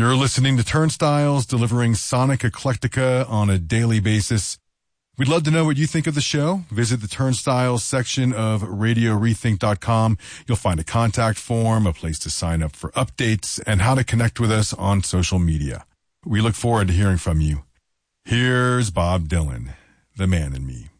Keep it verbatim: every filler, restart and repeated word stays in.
You're listening to Turnstiles, delivering sonic eclectica on a daily basis. We'd love to know what you think of the show. Visit the Turnstiles section of radio rethink dot com. You'll find a contact form, a place to sign up for updates, and how to connect with us on social media. We look forward to hearing from you. Here's Bob Dylan, the man in me.